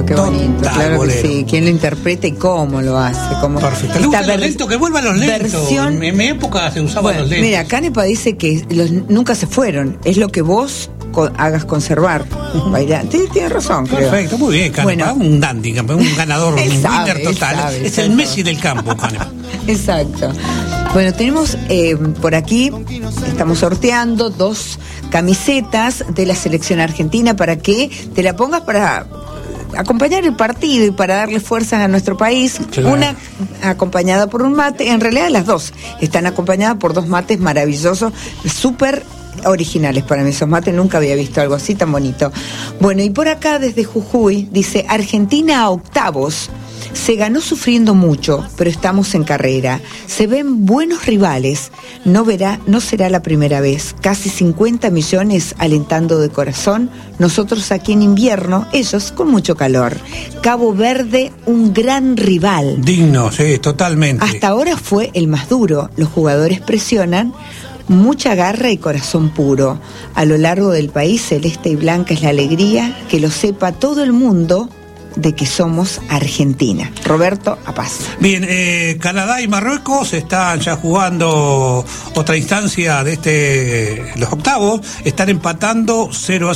qué bonito, Total, claro bolero. que sí. ¿Quién lo interpreta y cómo lo hace? Cómo... Perfecto. ¿Le gusta los lentos? Que vuelvan los lentos. Versión... En mi época se usaban Bueno, los lentos. mira, Canepa dice que nunca se fueron. Es lo que vos hagas conservar. Bailar. Tiene razón, creo. Perfecto, muy bien, Canepa. Bueno, un dandy, un ganador, un winner total. Es el Messi del campo, Canepa. Exacto. Bueno, tenemos por aquí, estamos sorteando 2 camisetas de la selección argentina para que te la pongas para acompañar el partido y para darle fuerzas a nuestro país. Claro. Una acompañada por un mate, en realidad las 2 están acompañadas por 2 mates maravillosos, súper originales para mí. Esos mates nunca había visto algo así tan bonito. Bueno, y por acá desde Jujuy dice: Argentina a octavos. Se ganó sufriendo mucho, pero estamos en carrera. Se ven buenos rivales. No será la primera vez. Casi 50 millones alentando de corazón. Nosotros aquí en invierno, ellos con mucho calor. Cabo Verde, un gran rival. Digno, sí, totalmente. Hasta ahora fue el más duro. Los jugadores presionan. Mucha garra y corazón puro. A lo largo del país, celeste y blanca es la alegría. Que lo sepa todo el mundo de que somos Argentina. Roberto Apaz. Bien, Canadá y Marruecos están ya jugando otra instancia de los octavos, están empatando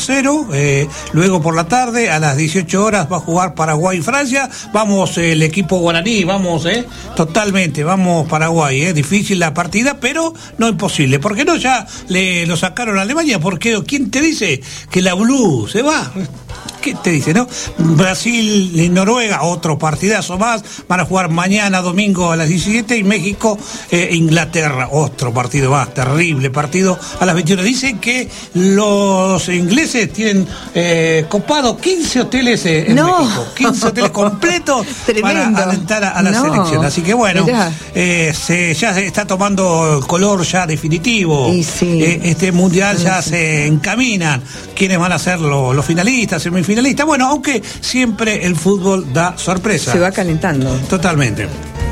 0-0, luego por la tarde a las 18 horas va a jugar Paraguay y Francia, vamos el equipo guaraní, vamos, totalmente, vamos Paraguay, difícil la partida, pero no imposible, porque no ya lo sacaron a Alemania, porque ¿quién te dice que la Blue se va? ¿Qué te dice, no? Brasil y Noruega, otro partidazo más, van a jugar mañana domingo a las 17 y México, Inglaterra, otro partido más, terrible partido a las 21. Dicen que los ingleses tienen copado 15 hoteles en México, 15 hoteles completos para alentar a la selección. Así que bueno, ya se está tomando el color ya definitivo. Sí. Este mundial ya se encaminan quiénes van a ser los finalistas, semifinalistas. Bueno, aunque siempre el fútbol da sorpresa. Se va calentando. Totalmente.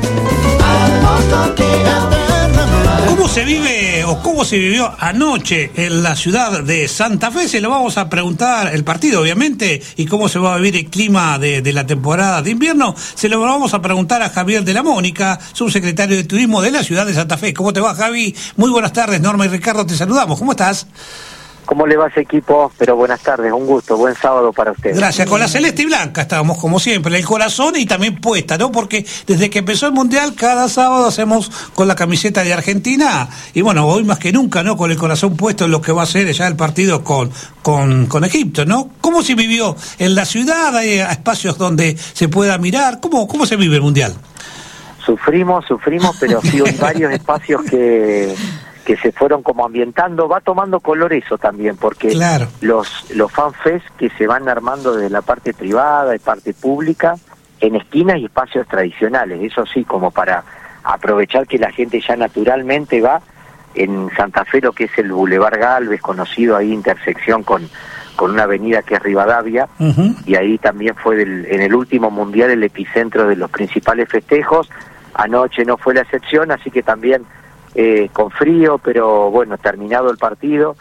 ¿Cómo se vive o cómo se vivió anoche en la ciudad de Santa Fe? Se lo vamos a preguntar, el partido obviamente, y cómo se va a vivir el clima de la temporada de invierno. Se lo vamos a preguntar a Javier de la Mónica, subsecretario de Turismo de la ciudad de Santa Fe. ¿Cómo te va, Javi? Muy buenas tardes, Norma y Ricardo, te saludamos. ¿Cómo estás? ¿Cómo le va ese equipo? Pero buenas tardes, un gusto, buen sábado para ustedes. Gracias, con la celeste y blanca estábamos como siempre, el corazón y también puesta, ¿no? Porque desde que empezó el Mundial, cada sábado hacemos con la camiseta de Argentina, y bueno, hoy más que nunca, ¿no? Con el corazón puesto en lo que va a ser ya el partido con Egipto, ¿no? ¿Cómo se vivió en la ciudad? ¿Hay espacios donde se pueda mirar? ¿Cómo se vive el Mundial? Sufrimos, pero sí hay varios espacios que se fueron como ambientando, va tomando color eso también, porque claro, los fanfest que se van armando desde la parte privada y parte pública, en esquinas y espacios tradicionales, eso sí, como para aprovechar que la gente ya naturalmente va en Santa Fe, lo que es el Boulevard Galvez, conocido ahí, intersección con una avenida que es Rivadavia, y ahí también fue en el último Mundial el epicentro de los principales festejos. Anoche no fue la excepción, así que también con frío, pero bueno, terminado el partido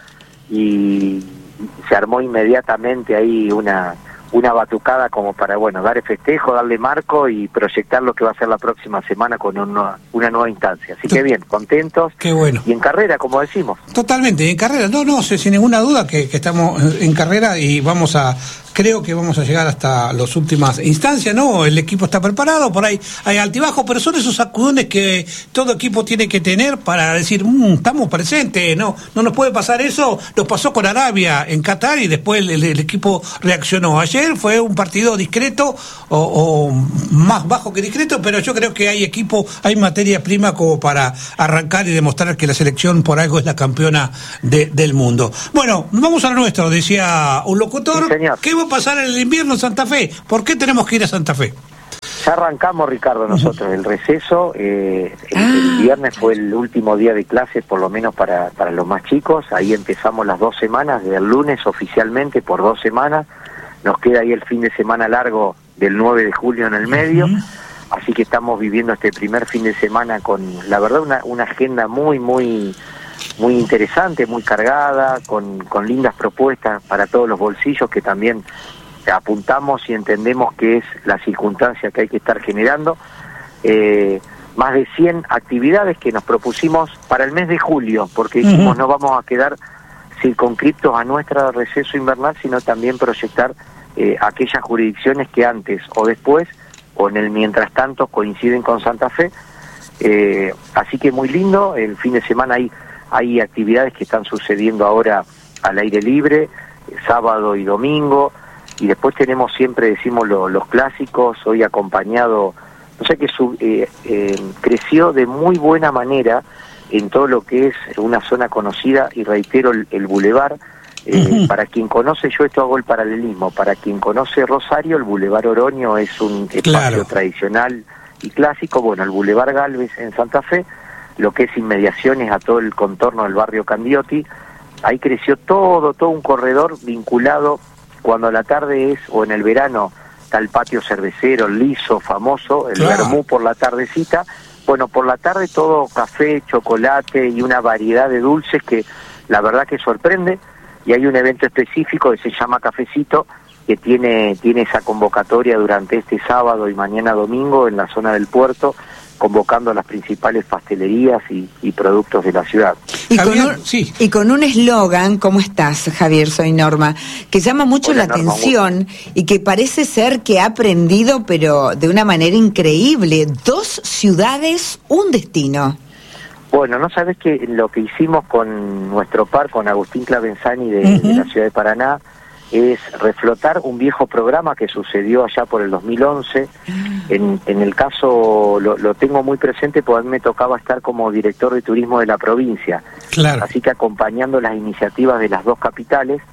y se armó inmediatamente ahí una batucada como para, bueno, dar el festejo, darle marco y proyectar lo que va a ser la próxima semana con una nueva instancia. Así que bien, contentos. Qué bueno. Y en carrera, como decimos. Totalmente, en carrera. No sé, sin ninguna duda que estamos en carrera y creo que vamos a llegar hasta las últimas instancias, ¿no? El equipo está preparado, por ahí hay altibajo, pero son esos sacudones que todo equipo tiene que tener para decir, estamos presentes, no nos puede pasar eso. Nos pasó con Arabia en Qatar y después el equipo reaccionó. Ayer fue un partido discreto o más bajo que discreto, pero yo creo que hay materia prima como para arrancar y demostrar que la selección por algo es la campeona del mundo. Bueno, vamos a lo nuestro, decía un locutor. Sí, señor. ¿Qué va a pasar en el invierno en Santa Fe? ¿Por qué tenemos que ir a Santa Fe? Ya arrancamos, Ricardo, nosotros el receso. El viernes fue el último día de clases, por lo menos para los más chicos. Ahí empezamos las 2 semanas, desde el lunes oficialmente por 2 semanas. Nos queda ahí el fin de semana largo del 9 de julio en el medio. Así que estamos viviendo este primer fin de semana con, la verdad, una agenda muy interesante, muy cargada, con lindas propuestas para todos los bolsillos que también apuntamos y entendemos que es la circunstancia que hay que estar generando. Más de 100 actividades que nos propusimos para el mes de julio, porque dijimos no vamos a quedar circunscriptos a nuestro receso invernal, sino también proyectar aquellas jurisdicciones que antes o después, o en el mientras tanto, coinciden con Santa Fe. Así que muy lindo, el fin de semana hay actividades que están sucediendo ahora al aire libre, sábado y domingo, y después tenemos siempre, decimos, los clásicos, hoy acompañado, no sé, que creció de muy buena manera en todo lo que es una zona conocida, y reitero, el Boulevard. Para quien conoce, yo esto hago el paralelismo, para quien conoce Rosario, el Boulevard Oroño es un espacio tradicional y clásico. Bueno, el Boulevard Galvez en Santa Fe, lo que es inmediaciones a todo el contorno del barrio Candioti, ahí creció todo un corredor vinculado, cuando a la tarde es, o en el verano, está el patio cervecero, liso, famoso, el vermú por la tardecita. Bueno, por la tarde todo café, chocolate y una variedad de dulces que la verdad que sorprende. Y hay un evento específico que se llama Cafecito, que tiene esa convocatoria durante este sábado y mañana domingo en la zona del puerto, convocando a las principales pastelerías y productos de la ciudad. Y con un eslogan, ¿cómo estás, Javier? Soy Norma, que llama mucho la atención y que parece ser que ha aprendido, pero de una manera increíble. 2 ciudades, un destino. Bueno, no sabes que lo que hicimos con nuestro par, con Agustín Clavenzani de la ciudad de Paraná, es reflotar un viejo programa que sucedió allá por el 2011. En el caso, lo tengo muy presente porque a mí me tocaba estar como director de turismo de la provincia. Claro. Así que acompañando las iniciativas de las 2 capitales.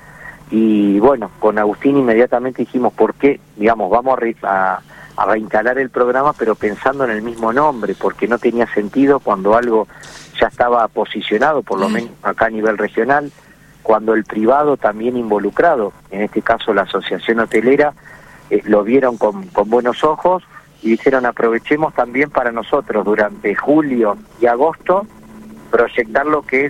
Y bueno, con Agustín inmediatamente dijimos, ¿por qué? Digamos, vamos a reinstalar el programa, pero pensando en el mismo nombre, porque no tenía sentido cuando algo ya estaba posicionado, por lo menos acá a nivel regional, cuando el privado también involucrado, en este caso la asociación hotelera, lo vieron con buenos ojos y dijeron aprovechemos también para nosotros durante julio y agosto proyectar lo que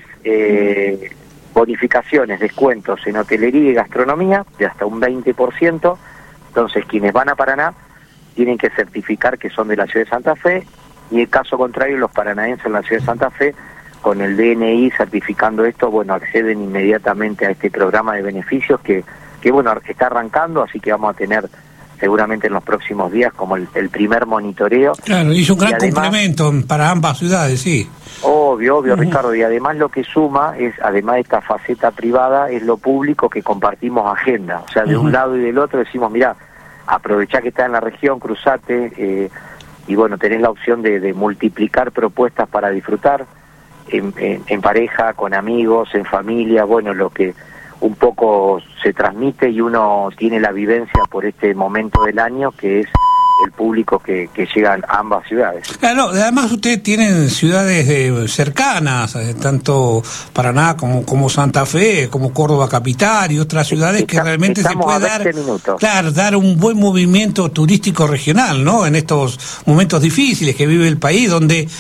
es bonificaciones, descuentos en hotelería y gastronomía de hasta un 20%. Entonces quienes van a Paraná tienen que certificar que son de la ciudad de Santa Fe, y el caso contrario, los paranaenses en la ciudad de Santa Fe, con el DNI certificando esto, bueno, acceden inmediatamente a este programa de beneficios que bueno, está arrancando, así que vamos a tener seguramente en los próximos días como el primer monitoreo. Claro, hizo un gran complemento para ambas ciudades, sí. Obvio, Ricardo, y además lo que suma es, además de esta faceta privada, es lo público, que compartimos agenda, o sea, de un lado y del otro decimos, mirá, aprovechá que está en la región, cruzate, y bueno, tenés la opción de multiplicar propuestas para disfrutar en pareja, con amigos, en familia, bueno, lo que un poco se transmite y uno tiene la vivencia por este momento del año, que es el público que llega a ambas ciudades. Claro, además ustedes tienen ciudades cercanas, tanto Paraná como Santa Fe, como Córdoba capital y otras ciudades que realmente se puede dar un buen movimiento turístico regional, ¿no? En estos momentos difíciles que vive el país, donde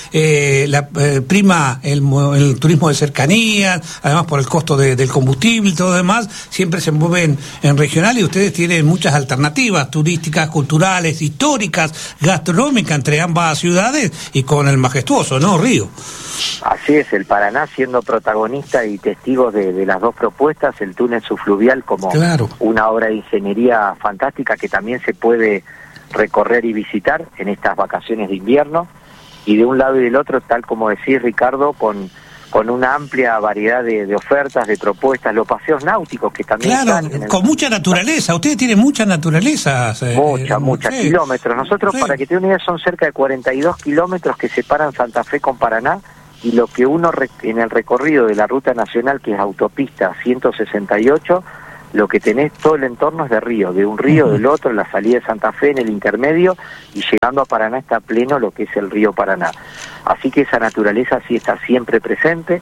prima el turismo de cercanía, además por el costo del combustible y todo lo demás, siempre se mueven en regional, y ustedes tienen muchas alternativas turísticas, culturales, históricas, gastronómica entre ambas ciudades, y con el majestuoso, ¿no?, Río. Así es, el Paraná siendo protagonista y testigos de las 2 propuestas, el túnel subfluvial como una obra de ingeniería fantástica que también se puede recorrer y visitar en estas vacaciones de invierno, y de un lado y del otro, tal como decís, Ricardo, con una amplia variedad de ofertas, de propuestas, los paseos náuticos que también están con mucha naturaleza. Ustedes tienen mucha naturaleza. Mucha kilómetros. Nosotros, para que te den una idea, son cerca de 42 kilómetros que separan Santa Fe con Paraná, y lo que uno en el recorrido de la ruta nacional, que es autopista 168, lo que tenés todo el entorno es de río, de un río, del otro, la salida de Santa Fe en el intermedio, y llegando a Paraná está pleno lo que es el río Paraná. Así que esa naturaleza sí está siempre presente,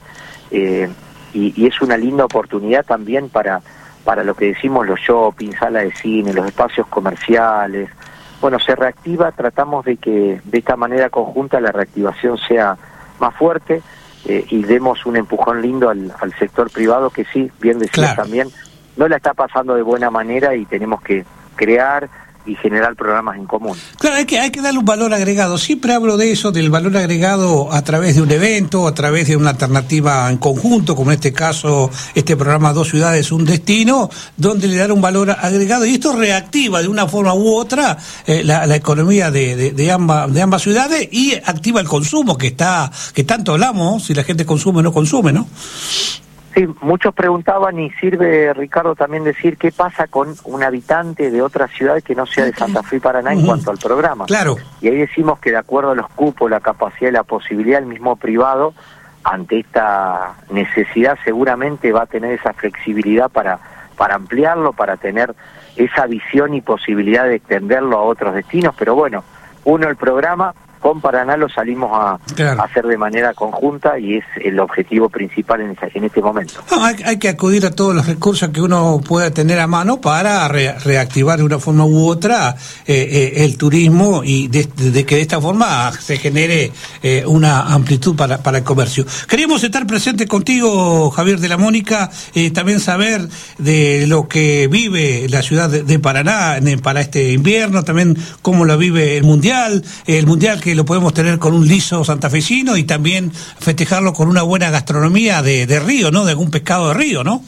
y es una linda oportunidad también para lo que decimos los shopping, sala de cine, los espacios comerciales. Bueno, se reactiva, tratamos de que de esta manera conjunta la reactivación sea más fuerte, y demos un empujón lindo al sector privado, que sí, bien decías también, no la está pasando de buena manera, y tenemos que crear y generar programas en común. Claro, hay que darle un valor agregado. Siempre hablo de eso, del valor agregado a través de un evento, a través de una alternativa en conjunto, como en este caso, este programa Dos Ciudades, un Destino, donde le dan un valor agregado, y esto reactiva de una forma u otra la economía de ambas ciudades, y activa el consumo, que tanto hablamos, si la gente consume o no consume, ¿no? Sí, muchos preguntaban, y sirve, Ricardo, también decir qué pasa con un habitante de otra ciudad que no sea de Santa Fe y Paraná en cuanto al programa. Claro. Y ahí decimos que de acuerdo a los cupos, la capacidad y la posibilidad, el mismo privado, ante esta necesidad, seguramente va a tener esa flexibilidad para ampliarlo, para tener esa visión y posibilidad de extenderlo a otros destinos. Pero bueno, el programa con Paraná lo salimos a hacer de manera conjunta, y es el objetivo principal en este momento. No, hay que acudir a todos los recursos que uno pueda tener a mano para reactivar de una forma u otra el turismo, y de que de esta forma se genere una amplitud para el comercio. Queríamos estar presentes contigo, Javier de la Mónica, también saber de lo que vive la ciudad de Paraná para este invierno, también cómo la vive el Mundial que lo podemos tener con un liso santafesino, y también festejarlo con una buena gastronomía de río, ¿no? De algún pescado de río, ¿no?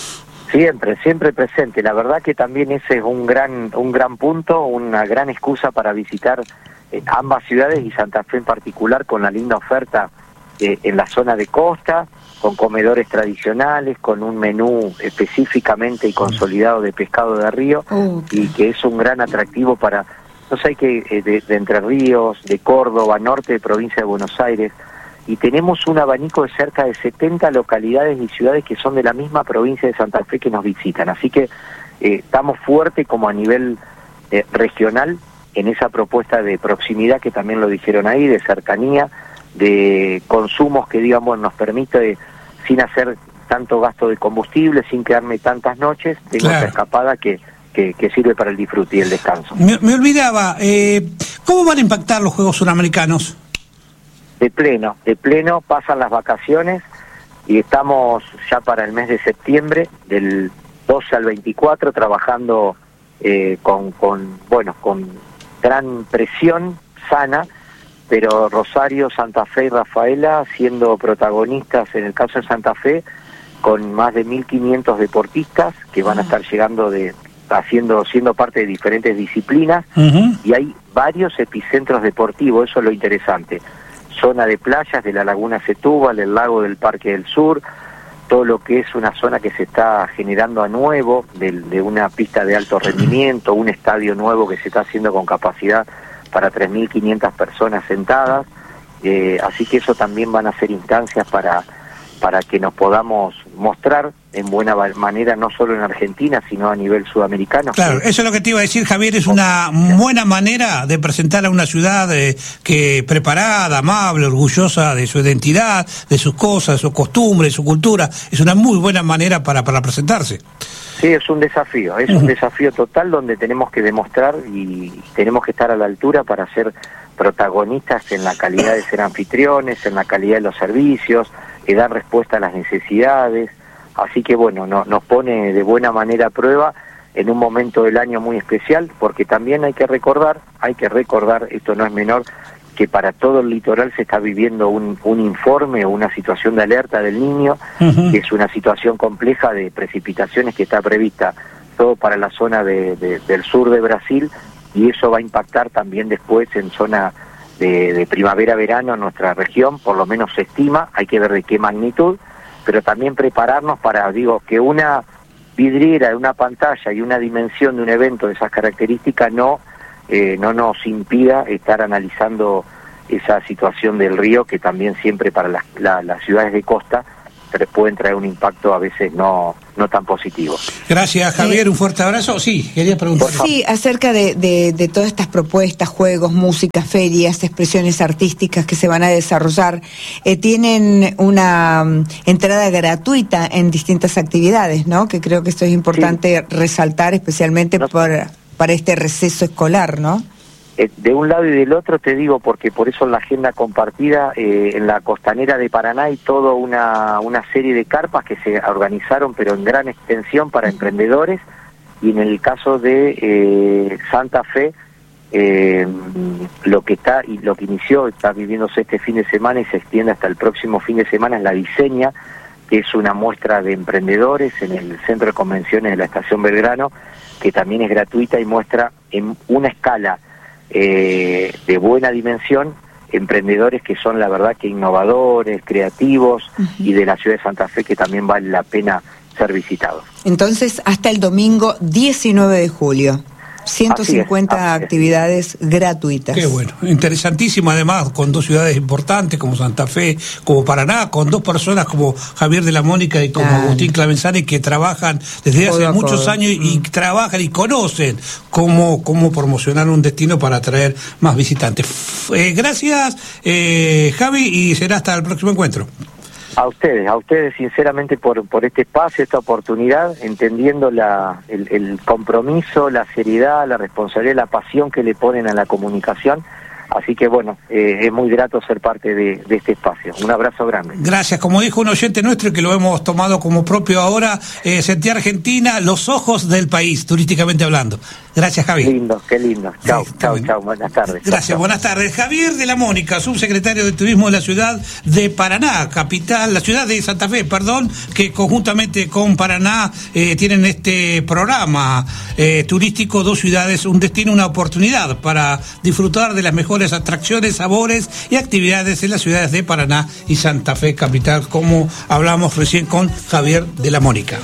Siempre presente. La verdad que también ese es un gran punto, una gran excusa para visitar ambas ciudades, y Santa Fe en particular, con la linda oferta en la zona de costa, con comedores tradicionales, con un menú específicamente y consolidado de pescado de río, y que es un gran atractivo para... No sé, de Entre Ríos, de Córdoba, norte de provincia de Buenos Aires, y tenemos un abanico de cerca de 70 localidades y ciudades que son de la misma provincia de Santa Fe que nos visitan. Así que estamos fuertes como a nivel regional en esa propuesta de proximidad, que también lo dijeron ahí, de cercanía, de consumos que, digamos, nos permite, sin hacer tanto gasto de combustible, sin quedarme tantas noches, tengo esa escapada que sirve para el disfrute y el descanso. Me olvidaba, ¿cómo van a impactar los Juegos Suramericanos? De pleno, pasan las vacaciones, y estamos ya para el mes de septiembre, del 12 al 24, trabajando con gran presión sana, pero Rosario, Santa Fe y Rafaela siendo protagonistas, en el caso de Santa Fe, con más de 1.500 deportistas que van a estar llegando siendo parte de diferentes disciplinas, y hay varios epicentros deportivos, eso es lo interesante. Zona de playas de la Laguna Setúbal, el lago del Parque del Sur, todo lo que es una zona que se está generando a nuevo, de una pista de alto rendimiento, un estadio nuevo que se está haciendo con capacidad para 3.500 personas sentadas, así que eso también van a ser instancias para que nos podamos mostrar en buena manera, no solo en Argentina, sino a nivel sudamericano. Claro, eso es lo que te iba a decir, Javier, es una buena manera de presentar a una ciudad que preparada, amable, orgullosa de su identidad, de sus cosas, de sus costumbres, de su cultura. Es una muy buena manera para presentarse. Sí, es un desafío total, donde tenemos que demostrar y tenemos que estar a la altura para ser protagonistas en la calidad de ser anfitriones, en la calidad de los servicios, dar respuesta a las necesidades. Así que bueno, nos pone de buena manera a prueba en un momento del año muy especial, porque también hay que recordar, esto no es menor, que para todo el litoral se está viviendo un informe o una situación de alerta del Niño, que es una situación compleja de precipitaciones que está prevista todo para la zona del sur de Brasil, y eso va a impactar también después en zona de primavera-verano en nuestra región, por lo menos se estima, hay que ver de qué magnitud, pero también prepararnos para, que una vidriera de una pantalla y una dimensión de un evento de esas características no nos impida estar analizando esa situación del río, que también siempre para las ciudades de costa pueden traer un impacto a veces no tan positivo. Gracias, Javier, un fuerte abrazo. Sí, quería preguntar. Sí, acerca de todas estas propuestas, juegos, música, ferias, expresiones artísticas que se van a desarrollar, tienen una entrada gratuita en distintas actividades, ¿no? Que creo que esto es importante resaltar, especialmente para este receso escolar, ¿no? De un lado y del otro te digo, porque por eso en la agenda compartida, en la costanera de Paraná hay toda una serie de carpas que se organizaron, pero en gran extensión para emprendedores, y en el caso de Santa Fe, lo que inició, está viviéndose este fin de semana y se extiende hasta el próximo fin de semana, es la Diseña, que es una muestra de emprendedores en el Centro de Convenciones de la Estación Belgrano, que también es gratuita y muestra en una escala de buena dimensión emprendedores que son la verdad que innovadores, creativos, y de la ciudad de Santa Fe, que también vale la pena ser visitados. Entonces, hasta el domingo 19 de julio. 150 actividades gratuitas. Qué bueno, interesantísimo, además con dos ciudades importantes como Santa Fe, como Paraná, con dos personas como Javier de la Mónica y como Agustín Clavenzani, que trabajan desde hace muchos años y trabajan y conocen cómo promocionar un destino para atraer más visitantes. Gracias, Javi, y será hasta el próximo encuentro. A ustedes sinceramente por este espacio, esta oportunidad, entendiendo el compromiso, la seriedad, la responsabilidad, la pasión que le ponen a la comunicación. Así que bueno, es muy grato ser parte de este espacio. Un abrazo grande. Gracias. Como dijo un oyente nuestro y que lo hemos tomado como propio ahora, Sentí Argentina, los ojos del país, turísticamente hablando. Gracias, Javi. Qué lindo. Chau. Buenas tardes. Gracias, buenas tardes. Javier de la Mónica, subsecretario de Turismo de la ciudad de Paraná, capital, la ciudad de Santa Fe, que conjuntamente con Paraná tienen este programa turístico, dos ciudades, un destino, una oportunidad para disfrutar de las mejores atracciones, sabores y actividades en las ciudades de Paraná y Santa Fe, capital, como hablamos recién con Javier de la Mónica.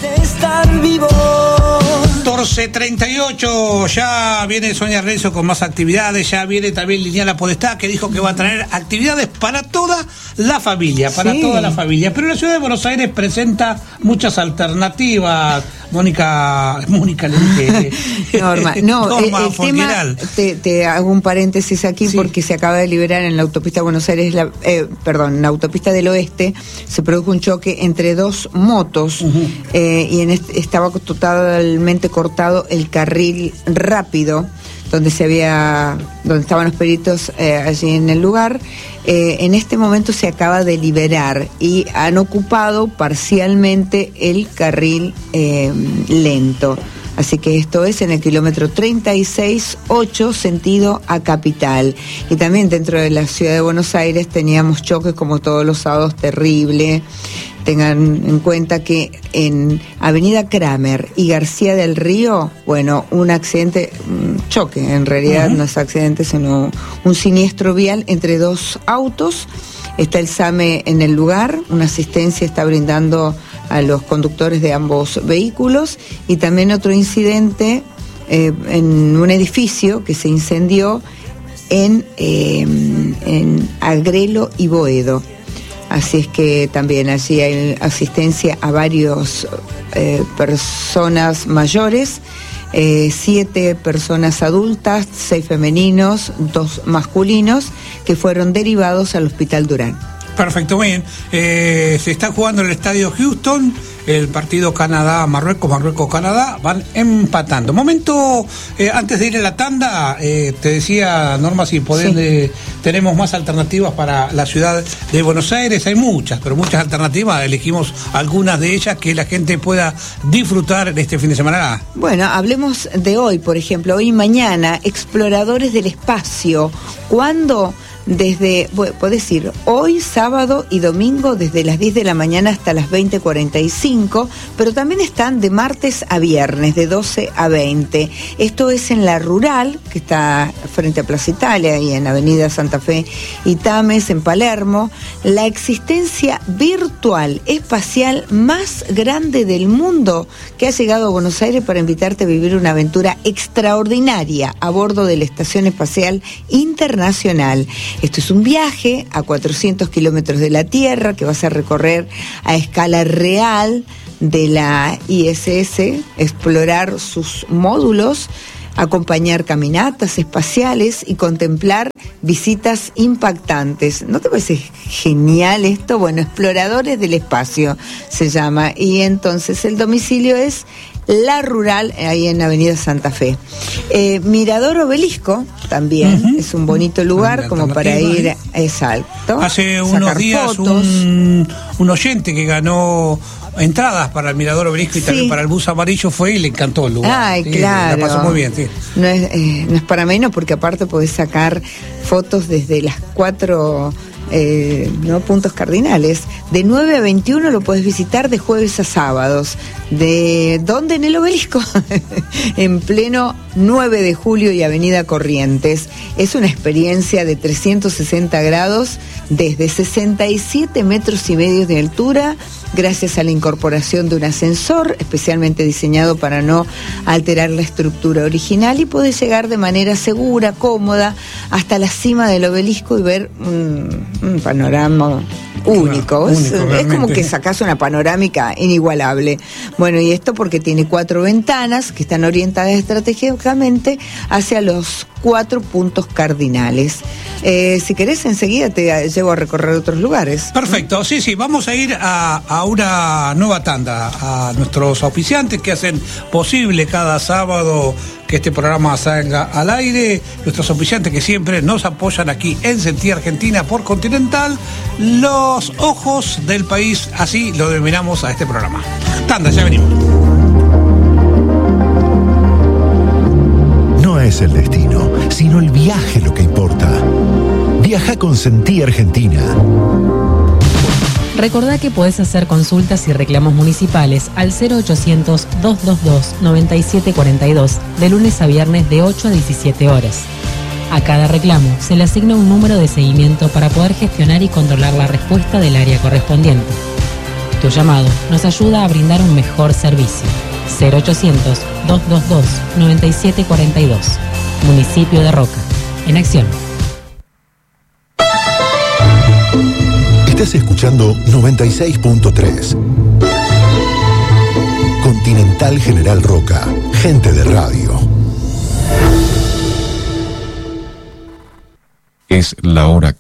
14:38, ya viene Sonia Renzo con más actividades, ya viene también Liliana Podestá, que dijo que va a traer actividades para toda la familia, toda la familia. Pero la ciudad de Buenos Aires presenta muchas alternativas. Mónica le dije. Norma, el tema, te hago un paréntesis aquí, porque se acaba de liberar en la autopista Buenos Aires, en la autopista del Oeste, se produjo un choque entre dos motos, y estaba totalmente cortado el carril rápido donde estaban los peritos allí en el lugar. En este momento se acaba de liberar y han ocupado parcialmente el carril lento. Así que esto es en el kilómetro 36,8 sentido a Capital. Y también dentro de la ciudad de Buenos Aires teníamos choques como todos los sábados, terrible. Tengan en cuenta que en Avenida Kramer y García del Río, un choque, en realidad no es accidente, sino un siniestro vial entre dos autos. Está el SAME en el lugar, una asistencia está brindando a los conductores de ambos vehículos, y también otro incidente en un edificio que se incendió en Agrelo y Boedo. Así es que también allí hay asistencia a varios personas mayores, 7 personas adultas, 6 femeninos, 2 masculinos, que fueron derivados al Hospital Durán. Perfecto, bien. Se está jugando en el Estadio Houston el partido Canadá-Marruecos, Marruecos-Canadá, van empatando. Momento, antes de ir a la tanda, te decía, Norma, si tenemos más alternativas para la ciudad de Buenos Aires. Hay muchas, pero muchas alternativas. Elegimos algunas de ellas que la gente pueda disfrutar en este fin de semana. Bueno, hablemos de hoy, por ejemplo. Hoy y mañana, Exploradores del Espacio. ¿Cuándo? Podés ir hoy, sábado y domingo, desde las 10 de la mañana hasta las 20:45, pero también están de martes a viernes, de 12 a 20. Esto es en la Rural, que está frente a Plaza Italia, y en Avenida Santa Fe y Tames, en Palermo. La existencia virtual espacial más grande del mundo, que ha llegado a Buenos Aires para invitarte a vivir una aventura extraordinaria a bordo de la Estación Espacial Internacional. Esto es un viaje a 400 kilómetros de la Tierra que vas a recorrer a escala real de la ISS, explorar sus módulos, acompañar caminatas espaciales y contemplar visitas impactantes. ¿No te parece genial esto? Bueno, Exploradores del Espacio se llama, y entonces el domicilio es La Rural, ahí en Avenida Santa Fe. Mirador Obelisco también es un bonito lugar como para ir, exacto. Hace unos días un oyente que ganó entradas para el Mirador Obelisco y también para el Bus Amarillo, fue y le encantó el lugar. Ay, claro. La pasó muy bien, sí. No es para menos, porque aparte podés sacar fotos desde las 4 puntos cardinales. De 9 a 21 lo podés visitar de jueves a sábados. ¿De dónde? En el Obelisco. En pleno 9 de julio y Avenida Corrientes. Es una experiencia de 360 grados desde 67 metros y medio de altura, gracias a la incorporación de un ascensor especialmente diseñado para no alterar la estructura original, y podés llegar de manera segura, cómoda, hasta la cima del Obelisco y ver un panorama único. Es como que sacás una panorámica inigualable. Bueno, y esto porque tiene 4 ventanas que están orientadas estratégicamente hacia los 4 puntos cardinales. Si querés, enseguida te llevo a recorrer otros lugares. Perfecto, sí, vamos a ir a una nueva tanda, a nuestros auspiciantes que hacen posible cada sábado que este programa salga al aire, nuestros auspiciantes que siempre nos apoyan aquí en Sentir Argentina por Continental, los ojos del país, así lo denominamos a este programa. Tanda, ya venimos. No es el destino, sino el viaje lo que importa. Viaja con Sentir Argentina. Recordá que podés hacer consultas y reclamos municipales al 0800-222-9742 de lunes a viernes de 8 a 17 horas. A cada reclamo se le asigna un número de seguimiento para poder gestionar y controlar la respuesta del área correspondiente. Tu llamado nos ayuda a brindar un mejor servicio. 0800-222-9742. Municipio de Roca. En acción. Estás escuchando 96.3. Continental General Roca. Gente de radio. Es la hora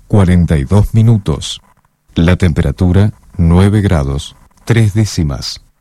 14:42 minutos. La temperatura 9 grados 3 décimas.